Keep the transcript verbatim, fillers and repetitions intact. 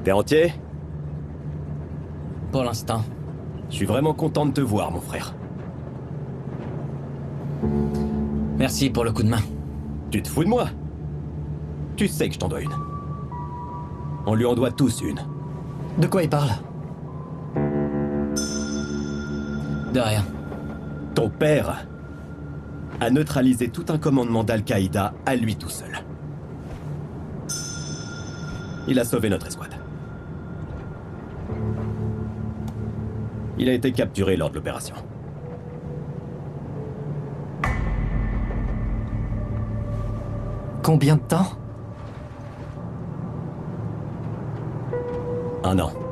T'es entier? Pour l'instant. Je suis vraiment content de te voir, mon frère. Merci pour le coup de main. Tu te fous de moi? Tu sais que je t'en dois une. On lui en doit tous une. De quoi il parle? De rien. Ton père a neutralisé tout un commandement d'Al-Qaïda à lui tout seul. Il a sauvé notre escouade. Il a été capturé lors de l'opération. Combien de temps? Un an.